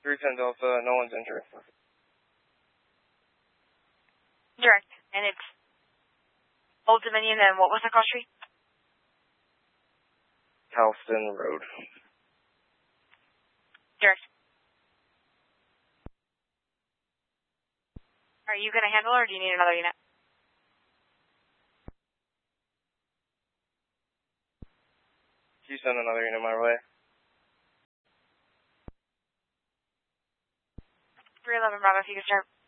310 Delta, no one's injured. Direct, and it's Old Dominion, and what was the cross street? Halston Road. Direct. Are you going to handle it, or do you need another unit? You send another unit my way. 311 Bravo, if you can start.